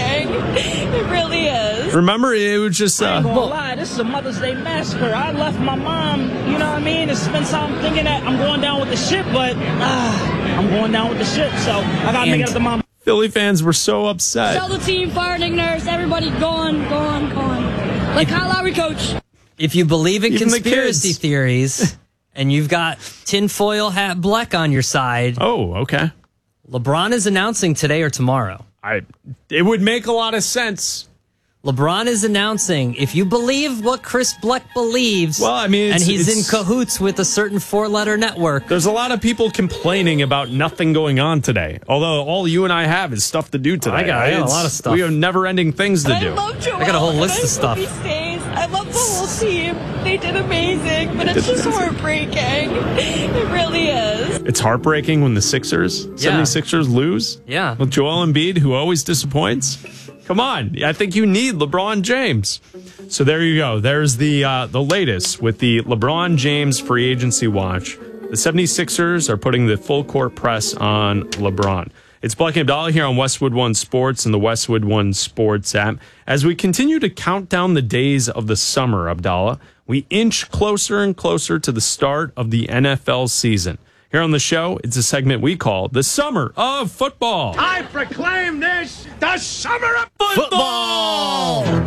It really is. Remember, it was just... Uh, I ain't gonna lie, this is a Mother's Day massacre. I left my mom, you know what I mean, to spend time thinking that I'm going down with the ship, but uh, I'm going down with the ship, so I gotta make it up to mom. Philly fans were so upset. Tell the team, fire Nick Nurse, everybody gone, gone, gone. Like Kyle Lowry, coach. If you believe in Even conspiracy the theories and you've got tinfoil hat Bleck on your side. Oh, okay. LeBron is announcing today or tomorrow. I. It would make a lot of sense. LeBron is announcing, if you believe what Chris Bleck believes, well, I mean, and he's it's, in cahoots with a certain four-letter network. There's a lot of people complaining about nothing going on today. Although all you and I have is stuff to do today. I got, I got a lot of stuff. We have never-ending things to I do. Love Joel, I got a whole list of stuff. He stays. I love the whole team. They did amazing, but it's just heartbreaking. It really is. It's heartbreaking when the Sixers, Yeah. seventy-sixers lose. Yeah. With Joel Embiid, who always disappoints. Come on. I think you need LeBron James. So there you go. There's the uh, the latest with the LeBron James free agency watch. The seventy-sixers are putting the full court press on LeBron. It's Bleck and Abdallah here on Westwood One Sports and the Westwood One Sports app. As we continue to count down the days of the summer, Abdallah, we inch closer and closer to the start of the N F L season. Here on the show, it's a segment we call the Summer of Football. I proclaim this the Summer of Football! What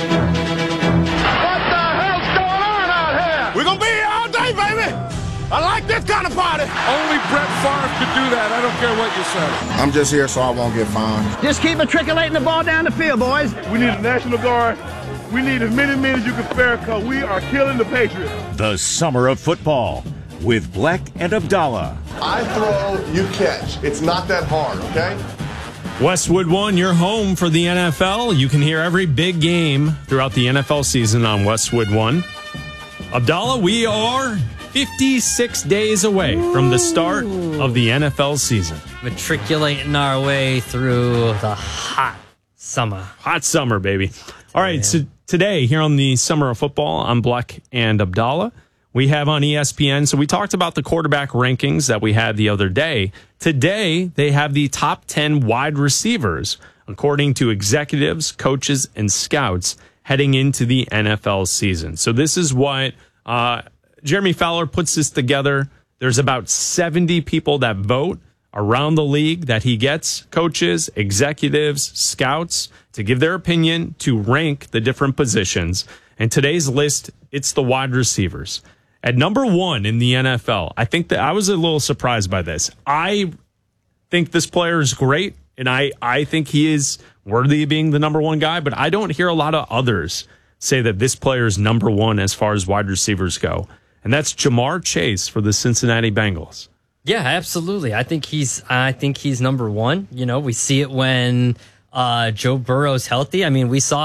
the hell's going on out here? We're going to be here all day, baby. I like this kind of party. Only Brett Favre could do that. I don't care what you say. I'm just here so I won't get fined. Just keep matriculating the ball down the field, boys. We need a National Guard. We need as many men as you can spare because we are killing the Patriots. The Summer of Football with Bleck and Abdallah. I throw, you catch. It's not that hard, okay? Westwood One, your home for the N F L. You can hear every big game throughout the N F L season on Westwood One. Abdallah, we are fifty-six days away from the start of the N F L season. Matriculating our way through the hot summer. Hot summer, baby. All right, so today here on the Summer of Football, I'm Bleck and Abdallah. We have on E S P N, so we talked about the quarterback rankings that we had the other day. Today, they have the top ten wide receivers, according to executives, coaches, and scouts heading into the N F L season. So this is what uh, Jeremy Fowler puts this together. There's about seventy people that vote around the league that he gets, coaches, executives, scouts, to give their opinion, to rank the different positions. And today's list, it's the wide receivers. At number one in the N F L, I think that I was a little surprised by this. I think this player is great, and I, I think he is worthy of being the number one guy, but I don't hear a lot of others say that this player is number one as far as wide receivers go. And that's Jamar Chase for the Cincinnati Bengals. Yeah, absolutely. I think he's I think he's number one. You know, we see it when uh, Joe Burrow's healthy. I mean, we saw it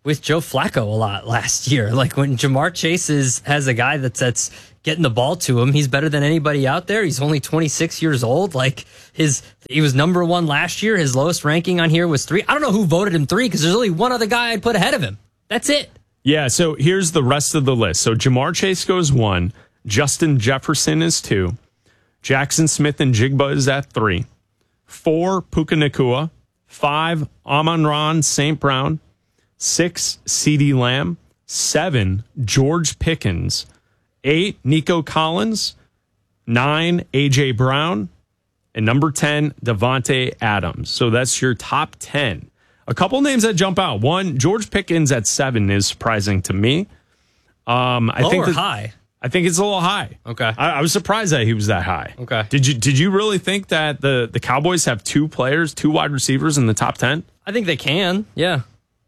with Joe Flacco a lot last year. Like when Jamar Chase is, has a guy that's, that's getting the ball to him, he's better than anybody out there. He's only twenty-six years old. Like his, he was number one last year. His lowest ranking on here was three. I don't know who voted him three because there's only one other guy I'd put ahead of him. That's it. Yeah, so here's the rest of the list. So Jamar Chase goes one. Justin Jefferson is two. Jackson Smith and Jigba is at three. Four, Puka Nacua. Five, Amon-Ra Saint Brown. Six, CeeDee Lamb. Seven, George Pickens. Eight, Nico Collins. Nine, A J Brown. And number ten, Devontae Adams. So that's your top ten. A couple names that jump out. One, George Pickens at seven is surprising to me. Um, I Low think or that, high? I think it's a little high. Okay. I, I was surprised that he was that high. Okay. Did you did you really think that the, the Cowboys have two players, two wide receivers in the top ten? I think they can. Yeah.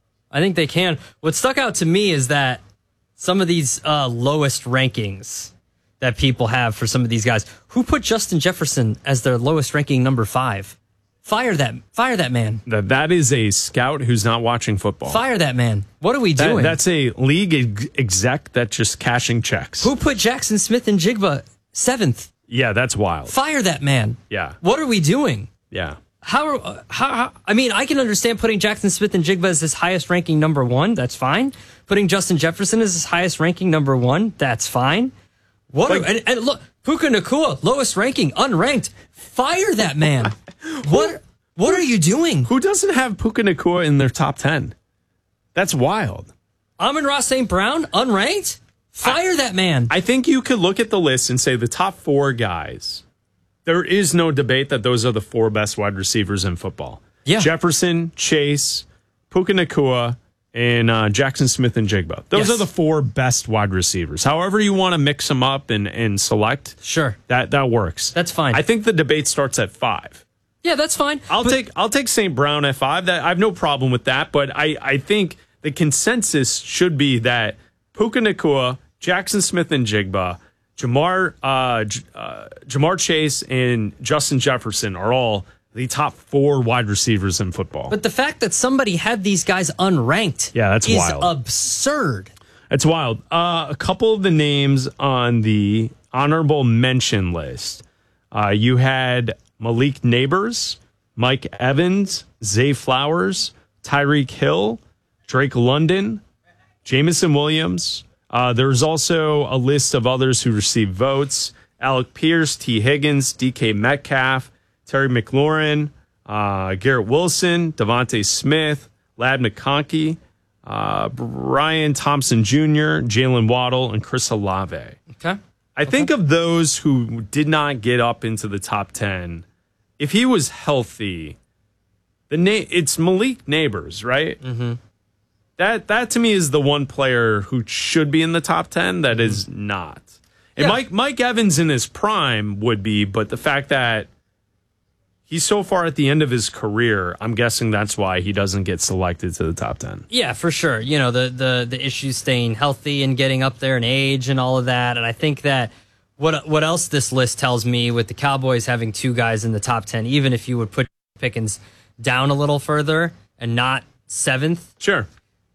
I think they can. What stuck out to me is that some of these uh, lowest rankings that people have for some of these guys, who put Justin Jefferson as their lowest ranking number five? Fire that, fire that man. That that is a scout who's not watching football. Fire that man. What are we That- doing? that's a league ex- exec that's just cashing checks. Who put Jackson Smith and Jigba seventh? Yeah, that's wild. Fire that man. Yeah, What are we doing? yeah. How, are, uh, how, how? I mean, I can understand putting Jackson Smith and Jigba as his highest ranking number one. That's fine. Putting Justin Jefferson as his highest ranking number one. That's fine. What? Are, and, and look, Puka Nacua, lowest ranking, unranked. Fire that man. What? What are you doing? Who doesn't have Puka Nacua in their top ten? That's wild. Amon-Ra Saint Brown, unranked. Fire I, that man. I think you could look at the list and say the top four guys. There is no debate that those are the four best wide receivers in football. Yeah. Jefferson, Chase, Puka Nacua, and uh, Jackson Smith and Jigba. Those Yes. are the four best wide receivers. However you want to mix them up and, and select, Sure. that that works. That's fine. I think the debate starts at five. Yeah, that's fine. I'll But- take I'll take Saint Brown at five. That I have no problem with that, but I, I think the consensus should be that Puka Nacua, Jackson Smith and Jigba, Jamar uh, J- uh, Jamar Chase, and Justin Jefferson are all the top four wide receivers in football. But the fact that somebody had these guys unranked Yeah, that's is wild. absurd. It's wild. Uh, a couple of the names on the honorable mention list. Uh, you had Malik Neighbors, Mike Evans, Zay Flowers, Tyreek Hill, Drake London, Jamison Williams. Uh, there's also a list of others who received votes. Alec Pierce, T. Higgins, D K Metcalf, Terry McLaurin, uh, Garrett Wilson, Devontae Smith, Lad McConkey, uh, Brian Thompson Junior, Jalen Waddle, and Chris Olave. Okay. I think of those who did not get up into the top ten. If he was healthy, the na- it's Malik Neighbors, right? Mm-hmm. That that to me is the one player who should be in the top ten that is not. And Yeah. Mike Mike Evans in his prime would be, but the fact that he's so far at the end of his career, I'm guessing that's why he doesn't get selected to the top ten. Yeah, for sure. You know, the the the issues staying healthy and getting up there in age and all of that. And I think that what what else this list tells me with the Cowboys having two guys in the top ten, even if you would put Pickens down a little further and not seventh, Sure.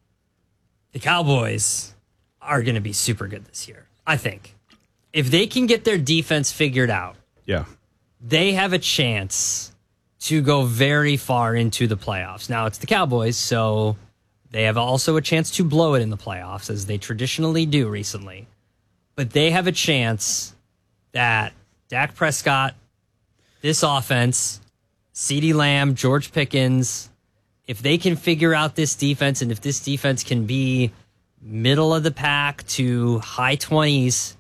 the Cowboys are going to be super good this year. I think if they can get their defense figured out, Yeah. they have a chance to go very far into the playoffs. Now, it's the Cowboys, so they have also a chance to blow it in the playoffs, as they traditionally do recently. But they have a chance that Dak Prescott, this offense, CeeDee Lamb, George Pickens, if they can figure out this defense, and if this defense can be middle of the pack to high twenties,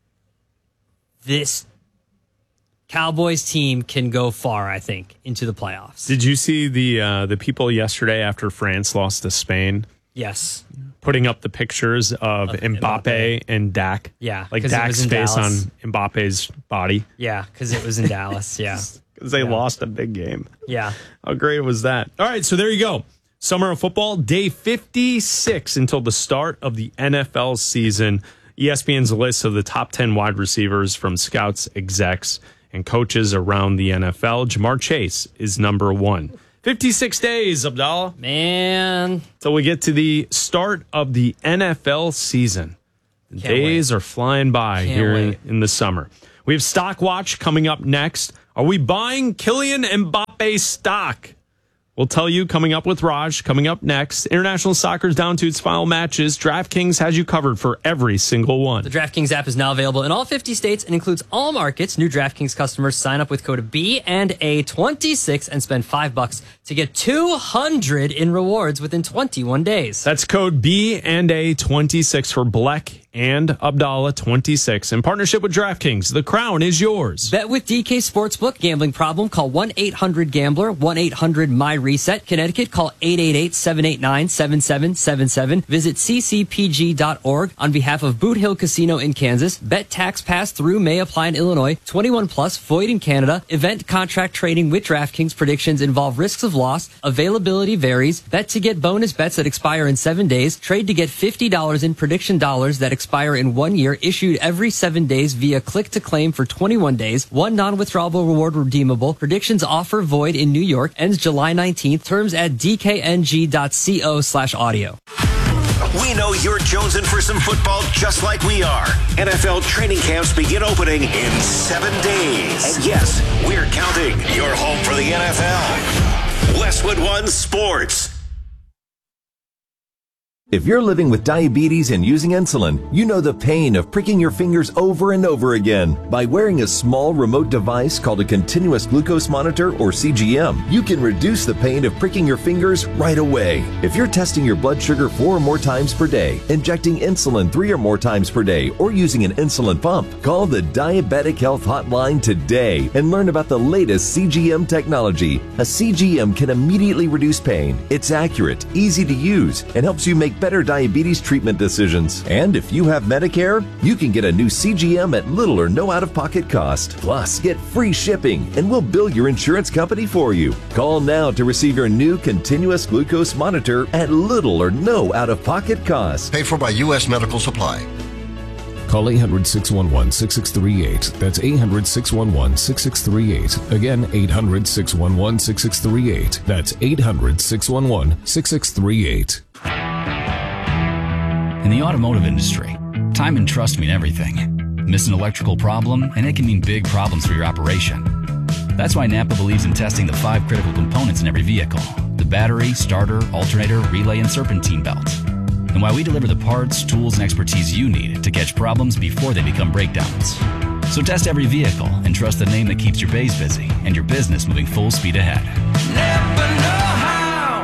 this Cowboys team can go far, I think, into the playoffs. Did you see the uh, the people yesterday after France lost to Spain Yes. putting up the pictures of, Of Mbappe, Mbappe. and Dak? Yeah, Like 'cause it was Dak's in face Dallas. on Mbappe's body. Yeah, because it was in Dallas. Yeah. Because they Yeah. lost a big game. Yeah. How great was that? All right, so there you go. Summer of football, day fifty-six until the start of the N F L season. E S P N's list of the top ten wide receivers from scouts, execs, and coaches around the N F L. Jamar Chase is number one. fifty-six days, Abdallah. Man. Till we get to the start of the N F L season. The Can't days wait. are flying by Can't here in, wait. in the summer. We have Stock Watch coming up next. Are we buying Kylian Mbappe stock? We'll tell you coming up with Raj. Coming up next, international soccer's down to its final matches. DraftKings has you covered for every single one. The DraftKings app is now available in all fifty states and includes all markets. New DraftKings customers sign up with code B and A twenty-six and spend five bucks to get two hundred in rewards within twenty-one days. That's code B and A twenty-six for Bleck and Abdallah twenty-six. In partnership with DraftKings, the crown is yours. Bet with D K Sportsbook. Gambling problem? Call one eight hundred gambler, one eight hundred my reset. Connecticut, call eight eight eight, seven eight nine, seven seven seven seven. Visit c c p g dot org on behalf of Boot Hill Casino in Kansas. Bet tax pass through may apply in Illinois. twenty-one plus, void in Canada. Event contract trading with DraftKings. Predictions involve risks of loss. Availability varies. Bet to get bonus bets that expire in seven days. Trade to get fifty dollars in prediction dollars that expire in one year. Issued every seven days via click to claim for twenty-one days. One non-withdrawable reward redeemable. Predictions offer void in New York. Ends July nineteenth. Terms at d k n g dot co slash audio. We know you're jonesing for some football just like we are. N F L training camps begin opening in seven days. And yes, we're counting. You're home for the N F L. Westwood One Sports. If you're living with diabetes and using insulin, you know the pain of pricking your fingers over and over again. By wearing a small remote device called a continuous glucose monitor, or C G M, you can reduce the pain of pricking your fingers right away. If you're testing your blood sugar four or more times per day, injecting insulin three or more times per day, or using an insulin pump, call the Diabetic Health Hotline today and learn about the latest C G M technology. A C G M can immediately reduce pain. It's accurate, easy to use, and helps you make better diabetes treatment decisions. And if you have Medicare, you can get a new C G M at little or no out-of-pocket cost. Plus, get free shipping, and we'll bill your insurance company for you. Call now to receive your new continuous glucose monitor at little or no out-of-pocket cost. Paid for by U S Medical Supply. Call eight hundred, six one one, six six three eight. That's eight hundred, six one one, six six three eight. Again, eight hundred, six one one, six six three eight. That's eight hundred, six one one, six six three eight. In the automotive industry, time and trust mean everything. Miss an electrical problem, and it can mean big problems for your operation. That's why Napa believes in testing the five critical components in every vehicle: the battery, starter, alternator, relay, and serpentine belt. And why we deliver the parts, tools, and expertise you need to catch problems before they become breakdowns. So test every vehicle and trust the name that keeps your bays busy and your business moving full speed ahead. Never know how.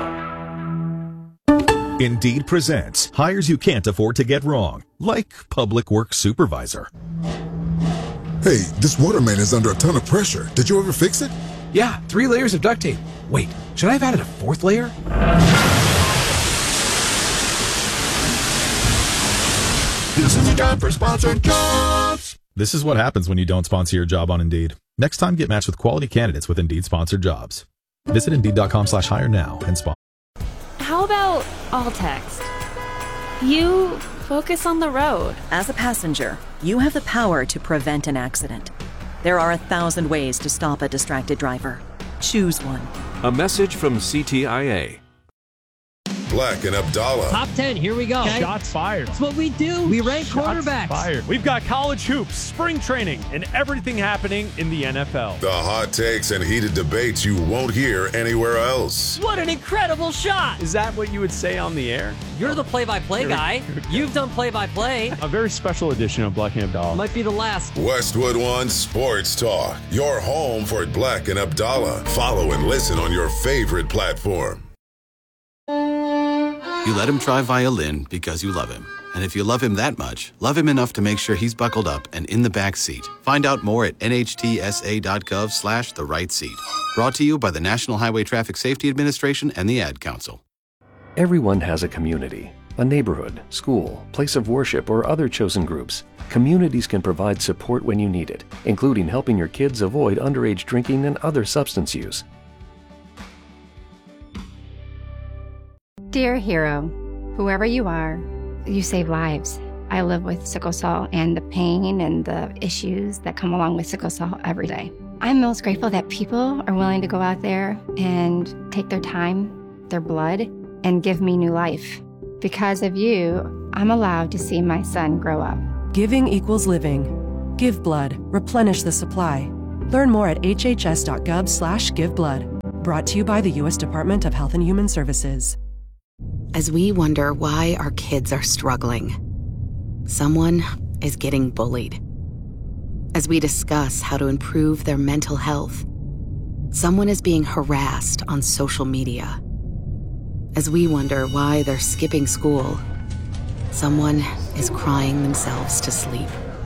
Indeed presents hires you can't afford to get wrong, like public works supervisor. Hey, this waterman is under a ton of pressure. Did you ever fix it? Yeah, three layers of duct tape. Wait, should I have added a fourth layer? This is a job for sponsored jobs. This is what happens when you don't sponsor your job on Indeed. Next time, get matched with quality candidates with Indeed sponsored jobs. Visit Indeed.com slash hire now and sponsor. How about all text? You focus on the road. As a passenger, you have the power to prevent an accident. There are a thousand ways to stop a distracted driver. Choose one. A message from C T I A. Bleck and Abdallah. Top ten, here we go. Shots fired. That's what we do. We rank Shots quarterbacks. fired. We've got college hoops, spring training, and everything happening in the N F L. The hot takes and heated debates you won't hear anywhere else. What an incredible shot. Is that what you would say on the air? You're the play-by-play guy. You've done play-by-play. A very special edition of Bleck and Abdallah. Might be the last. Westwood One Sports Talk. Your home for Bleck and Abdallah. Follow and listen on your favorite platform. You let him try violin because you love him. And if you love him that much, love him enough to make sure he's buckled up and in the back seat. Find out more at nhtsa.gov slash the right seat. Brought to you by the National Highway Traffic Safety Administration and the Ad Council. Everyone has a community, a neighborhood, school, place of worship, or other chosen groups. Communities can provide support when you need it, including helping your kids avoid underage drinking and other substance use. Dear hero, whoever you are, you save lives. I live with sickle cell and the pain and the issues that come along with sickle cell every day. I'm most grateful that people are willing to go out there and take their time, their blood, and give me new life. Because of you, I'm allowed to see my son grow up. Giving equals living. Give blood. Replenish the supply. Learn more at hhs.gov slash give blood. Brought to you by the U S Department of Health and Human Services. As we wonder why our kids are struggling, someone is getting bullied. As we discuss how to improve their mental health, someone is being harassed on social media. As we wonder why they're skipping school, someone is crying themselves to sleep.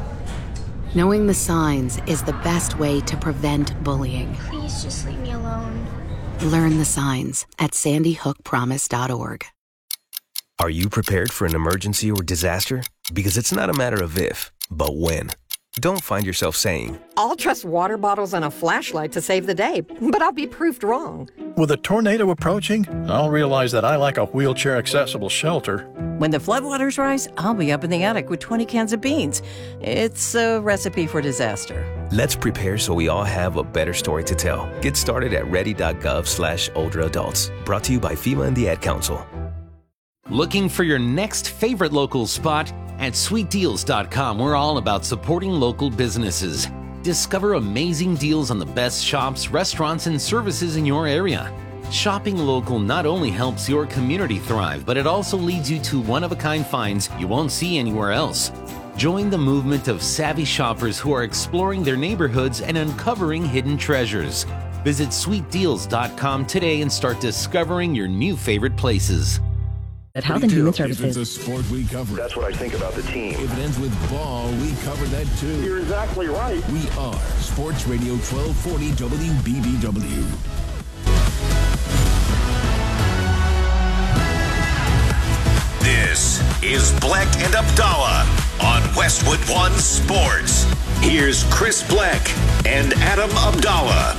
Knowing the signs is the best way to prevent bullying. Please just leave me alone. Learn the signs at sandy hook promise dot org. Are you prepared for an emergency or disaster? Because it's not a matter of if, but when. Don't find yourself saying, I'll trust water bottles and a flashlight to save the day, but I'll be proved wrong. With a tornado approaching, I'll realize that I lack a wheelchair-accessible shelter. When the floodwaters rise, I'll be up in the attic with twenty cans of beans. It's a recipe for disaster. Let's prepare so we all have a better story to tell. Get started at ready.gov slash older adults. Brought to you by FEMA and the Ad Council. Looking for your next favorite local spot? At sweet deals dot com, we're all about supporting local businesses. Discover amazing deals on the best shops, restaurants, and services in your area. Shopping local not only helps your community thrive, but it also leads you to one-of-a-kind finds you won't see anywhere else. Join the movement of savvy shoppers who are exploring their neighborhoods and uncovering hidden treasures. Visit sweet deals dot com today and start discovering your new favorite places. At Health and Human If Services. it's a sport, we cover it. That's what I think about the team. If it ends with ball, we cover that too. You're exactly right. We are Sports Radio twelve forty W B B W. This is Bleck and Abdallah on Westwood One Sports. Here's Chris Bleck and Adam Abdallah.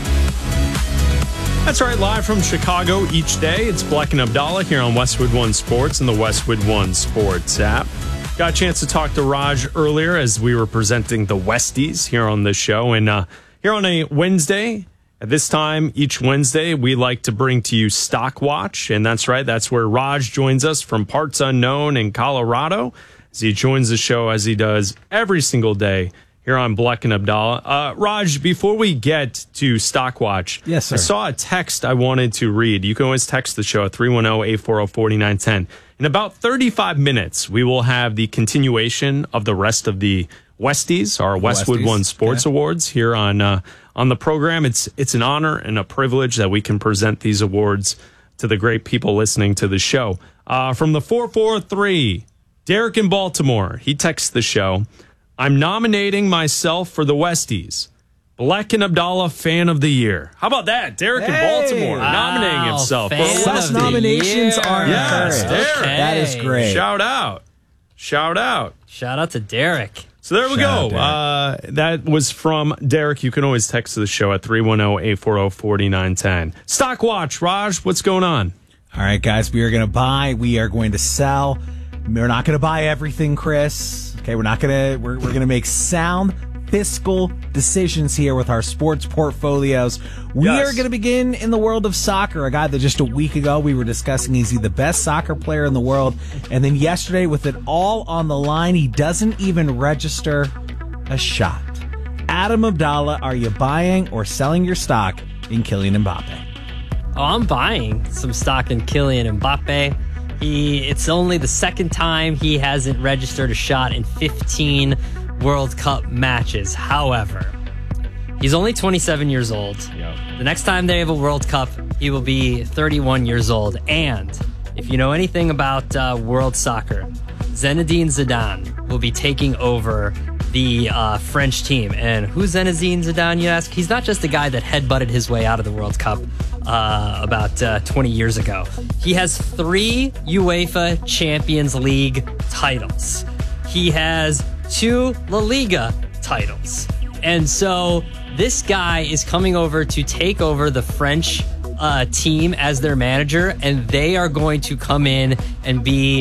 That's right, live from Chicago each day. It's Bleck and Abdallah here on Westwood One Sports and the Westwood One Sports app. Got a chance to talk to Raj earlier as we were presenting the Westies here on the show. And uh, here on a Wednesday, at this time each Wednesday, we like to bring to you Stock Watch. And that's right, that's where Raj joins us from Parts Unknown in Colorado as he joins the show as he does every single day here on Bleck and Abdallah. Uh, Raj, before we get to Stockwatch, yes, sir. I saw a text I wanted to read. You can always text the show at three one zero, eight four zero, four nine one zero. In about thirty-five minutes, we will have the continuation of the rest of the Westies, our Westwood Westies. One Sports Okay. Awards here on uh, on the program. It's it's an honor and a privilege that we can present these awards to the great people listening to the show. Uh, from the four four three, Derek in Baltimore, he texts the show. I'm nominating myself for the Westies. Bleck and Abdallah Fan of the Year. How about that? Derek Hey! in Baltimore Wow, nominating himself. Fan for Such Westies. nominations are yes, encouraged. Derek. Okay. That is great. Shout out. Shout out. Shout out to Derek. So there we Shout go. out, Uh, that was from Derek. You can always text the show at three one zero, eight four zero, four nine one zero. Stock Watch, Raj, what's going on? All right, guys, we are going to buy. We are going to sell. We're not going to buy everything, Chris. Okay, we're not going to. We're, we're going to make sound fiscal decisions here with our sports portfolios. We Yes. are going to begin in the world of soccer. A guy that just a week ago we were discussing, is he the best soccer player in the world? And then yesterday, with it all on the line, he doesn't even register a shot. Adam Abdallah, are you buying or selling your stock in Kylian Mbappe? Oh, I'm buying some stock in Kylian Mbappe. He, it's only the second time he hasn't registered a shot in fifteen World Cup matches. However, he's only twenty-seven years old. The next time they have a World Cup, he will be thirty-one years old. And if you know anything about uh, world soccer, Zinedine Zidane will be taking over the uh, French team. And who's Zinedine Zidane, you ask? He's not just a guy that headbutted his way out of the World Cup uh, about uh, twenty years ago. He has three UEFA Champions League titles. He has two La Liga titles. And so this guy is coming over to take over the French uh, team as their manager, and they are going to come in and be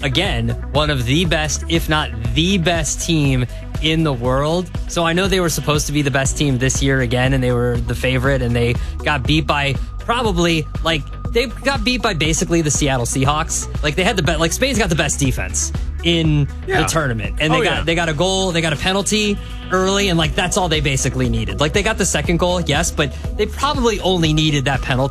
again, one of the best, if not the best team in the world. So I know they were supposed to be the best team this year again, and they were the favorite, and they got beat by probably like they got beat by basically the Seattle Seahawks. Like they had the best, like Spain's got the best defense in Yeah. the tournament, and they Oh, got yeah. they got a goal, they got a penalty early, and like that's all they basically needed. Like they got the second goal, yes, but they probably only needed that penalty